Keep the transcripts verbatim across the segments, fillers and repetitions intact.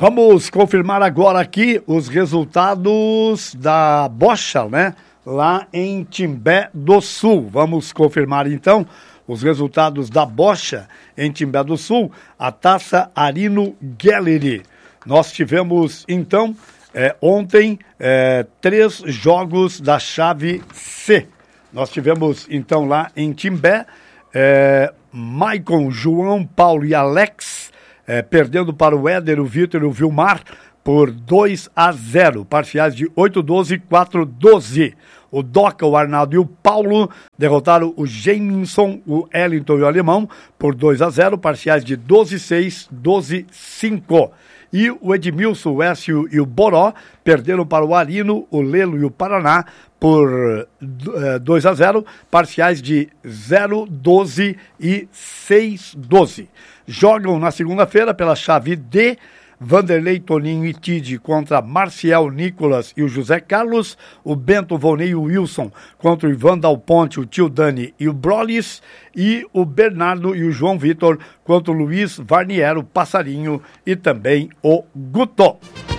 Vamos confirmar agora aqui os resultados da bocha, né? Lá em Timbé do Sul. Vamos confirmar então os resultados da bocha em Timbé do Sul, a Taça Arino Gallery. Nós tivemos então é, ontem é, três jogos da chave C. Nós tivemos então lá em Timbé, é, Maicon, João, Paulo e Alex É, perdendo para o Éder, o Vitor e o Vilmar por dois a zero, parciais de oito a doze e quatro a doze. O Doca, o Arnaldo e o Paulo derrotaram o Jameson, o Ellington e o Alemão por dois a zero, parciais de doze a seis, doze a cinco. E o Edmilson, o Écio e o Boró perderam para o Arino, o Lelo e o Paraná por uh, dois a zero, parciais de zero a doze e seis a doze. Jogam na segunda-feira pela chave D, Vanderlei, Toninho e Tide contra Marcial, Nicolas e o José Carlos, o Bento, Volney e o Wilson contra o Ivan Dal Ponte, o Tio Dani e o Brolis, e o Bernardo e o João Vitor contra o Luiz Varnier, o Passarinho e também o Guto.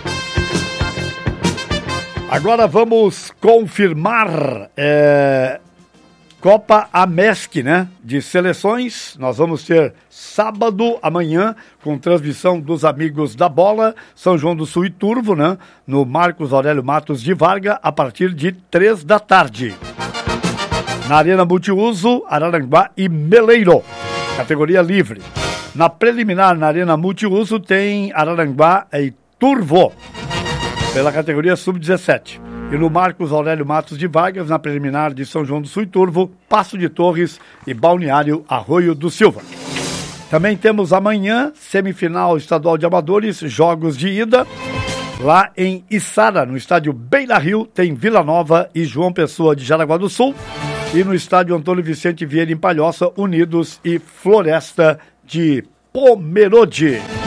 Agora vamos confirmar é, Copa Amesc, né? De seleções. Nós vamos ter sábado, amanhã, com transmissão dos amigos da bola, São João do Sul e Turvo, né? No Marcos Aurélio Matos de Varga, a partir de três da tarde. Na Arena Multiuso, Araranguá e Meleiro, categoria livre. Na preliminar, na Arena Multiuso, tem Araranguá e Turvo, pela categoria sub dezessete. E no Marcos Aurélio Matos de Vargas, na preliminar de São João do Sul e Turvo, Passo de Torres e Balneário Arroio do Silva. Também temos amanhã, semifinal estadual de amadores, jogos de ida. Lá em Içara, no estádio Beira Rio, tem Vila Nova e João Pessoa de Jaraguá do Sul. E no estádio Antônio Vicente Vieira em Palhoça, Unidos e Floresta de Pomerode.